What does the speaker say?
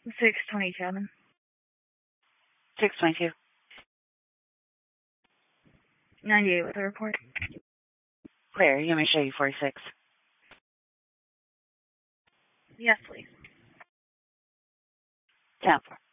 627. 622. 98 with a report. Clear. You may show you 46. Yes, please. 10-4.